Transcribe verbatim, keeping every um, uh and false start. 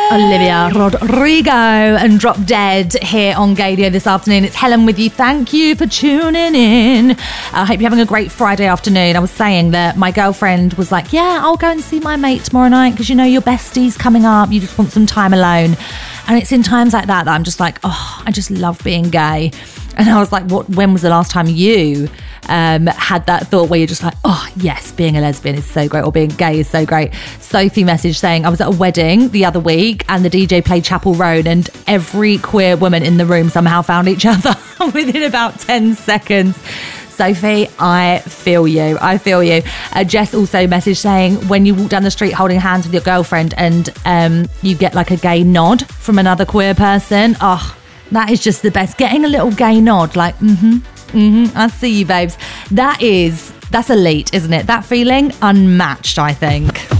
Olivia Rodrigo and Drop Dead here on Gaydio this afternoon. It's Helen with you. Thank you for tuning in. I hope you're having a great Friday afternoon. I was saying that my girlfriend was like, yeah, I'll go and see my mate tomorrow night because, you know, your bestie's coming up. You just want some time alone. And it's in times like that that I'm just like, oh, I just love being gay. And I was like, what? When was the last time you um, had that thought where you're just like, oh, yes, being a lesbian is so great, or being gay is so great? Sophie messaged saying, I was at a wedding the other week and the D J played Chapel Roan and every queer woman in the room somehow found each other within about ten seconds. Sophie, I feel you. I feel you. Uh, Jess also messaged saying, when you walk down the street holding hands with your girlfriend and um, you get like a gay nod from another queer person, oh, that is just the best. Getting a little gay nod, like, mm-hmm, mm-hmm, I see you, babes. That is, that's elite, isn't it? That feeling, unmatched, I think.